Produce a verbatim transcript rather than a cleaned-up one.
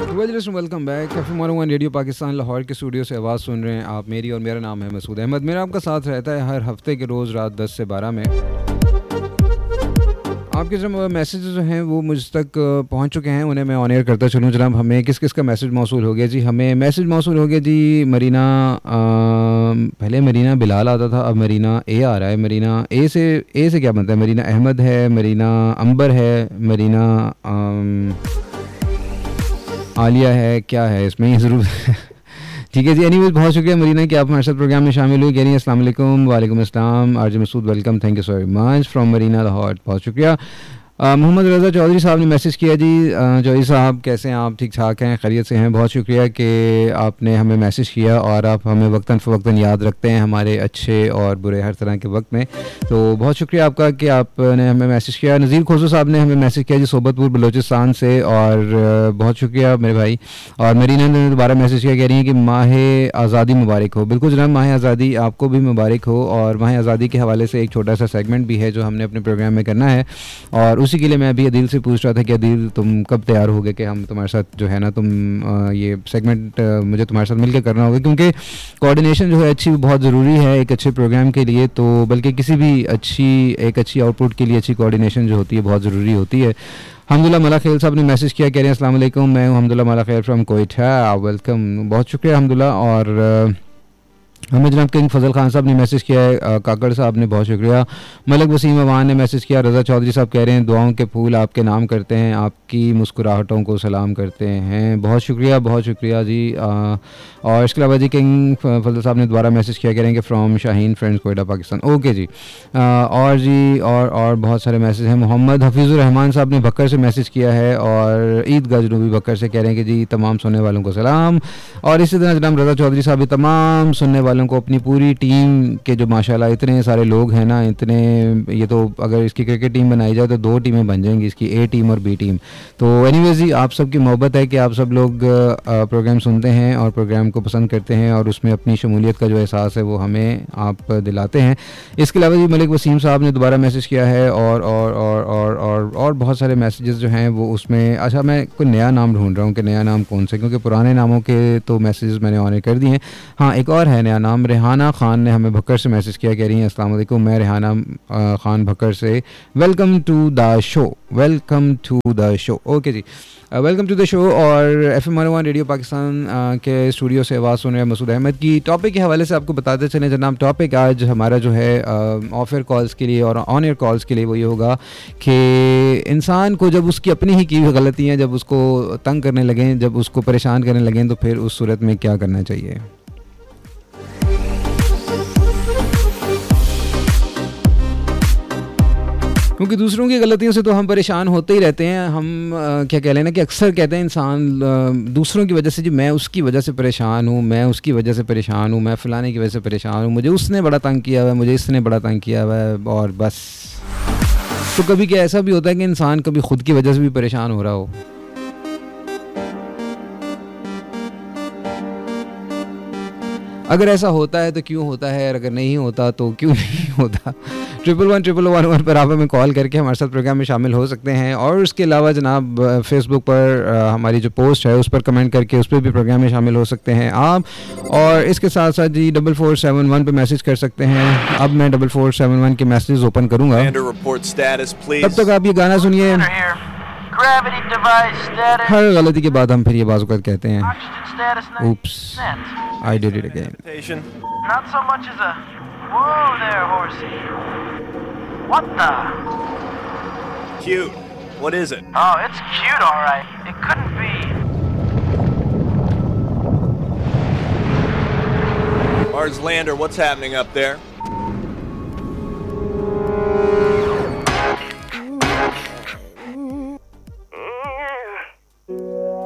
Welcome back. One radio Pakistan Lahore के studio से आवाज़ सुन रहे हैं आप मेरी, और मेरा नाम है मसूद अहमद। मेरा आपका साथ रहता है हर हफ्ते के रोज़ रात दस से बारह में। आपके जो मैसेजेस जो हैं वो मुझ तक पहुंच चुके हैं, उन्हें मैं ऑन एयर करता चलूँ जनाब। हमें किस किस का मैसेज मौसूल हो गया जी? हमें मैसेज मौसूल हो गया जी मरीना, आ, पहले मरीना बिलाल आता था, अब मरीना ए आ रहा है। मरीना ए से ए से क्या बनता है? मरीना अहमद है, मरीना अंबर है, मरीना आम, आलिया है, क्या है इसमें ये ज़रूर ठीक है जी। एनीवेज बहुत शुक्रिया मरीना कि आप हमारे साथ प्रोग्राम में शामिल हुई। कह रही हैं अस्सलाम वालेकुम। वालेकुम अस्सलाम। RJ Masood welcome, thank you so much from Marina Lahore, बहुत शुक्रिया। मोहम्मद रज़ा चौधरी साहब ने मैसेज किया जी। चौधरी साहब कैसे हैं आप? ठीक ठाक हैं, खैरियत से हैं? बहुत शुक्रिया कि आपने हमें मैसेज किया और आप हमें वक्तन फ़वक्तन याद रखते हैं हमारे अच्छे और बुरे हर तरह के वक्त में, तो बहुत शुक्रिया आपका कि आपने हमें मैसेज किया। नज़ीर खोसो साहब ने हमें मैसेज किया जी सोबतपुर बलोचिस्तान से, और बहुत शुक्रिया मेरे भाई। और मरीना ने दोबारा मैसेज किया, कह रही हैं कि माह आज़ादी मुबारक हो। बिल्कुल जनाब, माह आज़ादी आपको भी मुबारक हो। और माह आज़ादी के हवाले से एक छोटा सा सेगमेंट भी है जो हमने अपने प्रोग्राम में करना है, और उसी के लिए मैं अभी अदील से पूछ रहा था कि अदील तुम कब तैयार होगे कि हम तुम्हारे साथ जो है ना तुम आ, ये सेगमेंट मुझे तुम्हारे साथ मिलकर करना होगा, क्योंकि कोऑर्डिनेशन जो है अच्छी बहुत ज़रूरी है एक अच्छे प्रोग्राम के लिए, तो बल्कि किसी भी अच्छी एक अच्छी आउटपुट के लिए अच्छी कोऑर्डिनेशन जो होती है बहुत ज़रूरी होती है। हमदुल्ला मला खैल साहब ने मैसेज किया, कह रहे हैं अस्सलाम वालेकुम, मैं हूँ हमदुल्ला मला खैल फ्रॉम कोयटा, वेलकम, बहुत शुक्रिया हमदुल्ला। और हमें जनाब किंग फजल खान साहब ने मैसेज किया है, काकड़ साहब ने बहुत शुक्रिया। मलिक वसीम अवान ने मैसेज किया। रज़ा चौधरी साहब कह रहे हैं दुआओं के फूल आपके नाम करते हैं, आपकी मुस्कुराहटों को सलाम करते हैं, बहुत शुक्रिया बहुत शुक्रिया जी। आ, और इसके अलावा जी किंग फजल साहब ने दोबारा मैसेज किया, कह रहे हैं कि from Shaheen friends Quetta Pakistan, okay जी। आ, और जी और और बहुत सारे मैसेज हैं। मोहम्मद हफीज़ुर रहमान साहब ने बकर से मैसेज किया है, और ईदगाह जनूबी बकर से कह रहे हैं कि जी तमाम सुनने वालों को सलाम। और इसी तरह जनाब रज़ा चौधरी साहब भी तमाम सुनने वालों को, अपनी पूरी टीम के जो माशाल्लाह इतने सारे लोग हैं ना, इतने, ये तो अगर इसकी क्रिकेट टीम बनाई जाए तो दो टीमें बन जाएंगी, इसकी ए टीम और बी टीम। तो एनीवेज जी आप सबकी मोहब्बत है कि आप सब लोग प्रोग्राम सुनते हैं और प्रोग्राम को पसंद करते हैं, और उसमें अपनी शमूलियत का जो एहसास है वो हमें आप दिलाते हैं। इसके अलावा जी मलिक वसीम साहब ने दोबारा मैसेज किया है, और और और और और और बहुत सारे मैसेजेस जो हैं वो उसमें। अच्छा, मैं कोई नया नाम ढूंढ रहा हूँ कि नया नाम कौन से, क्योंकि पुराने नामों के तो मैसेजेस मैंने ऑनर कर दिए हैं। हाँ, एक और है नया नाम, रेहाना खान ने हमें भक्कर से मैसेज किया, कह रही हैं अस्सलाम वालेकुम, मैं रेहाना खान भक्कर से, welcome to the show, welcome to the show, okay ji, welcome to the show. और F M one radio Pakistan के स्टूडियो से आवाज़ सुन रहे हैं मसूद अहमद की। टॉपिक के हवाले से आपको बताते चलें जनाब, टॉपिक आज हमारा जो है ऑफ एयर कॉल्स के लिए और ऑन एयर कॉल्स के लिए वो ये होगा कि इंसान को जब उसकी अपनी ही की हुई गलतियाँ जब उसको तंग करने लगें, जब उसको परेशान करने लगें, तो फिर उस सूरत में क्या करना चाहिए। क्योंकि दूसरों की गलतियों से तो हम परेशान होते ही रहते हैं। हम आ, क्या कह लेना कि अक्सर कहते हैं इंसान आ, दूसरों की वजह से, जी मैं उसकी वजह से परेशान हूँ, मैं उसकी वजह से परेशान हूँ, मैं फ़लाने की वजह से परेशान हूँ, मुझे उसने बड़ा तंग किया हुआ है, मुझे इसने बड़ा तंग किया हुआ है, और बस। तो कभी क्या ऐसा भी होता है कि इंसान कभी खुद की वजह से भी परेशान हो रहा हो। अगर ऐसा होता है तो क्यों होता है, और अगर नहीं होता तो क्यों नहीं होता। Triple one triple one one पर आप हमें कॉल करके हमारे साथ प्रोग्राम में शामिल हो सकते हैं। और उसके अलावा जनाब फेसबुक पर आ, हमारी जो पोस्ट है उस पर कमेंट करके उस पर भी प्रोग्राम में शामिल हो सकते हैं आप। और इसके साथ साथ जी डबल फोर सेवन वन पर मैसेज कर सकते हैं। अब मैं डबल फोर सेवन वन के मैसेज ओपन करूँगा, तब तक आप ये गाना सुनिए। हर गलती के बाद हम फिर ये बाज़-ओ-क़ात कहते हैं, oops, I did it again. Not so much as a whoa there, horsey. What the? Cute. What is it? Oh, it's cute, all right. It couldn't be. Mars Lander, what's happening up there?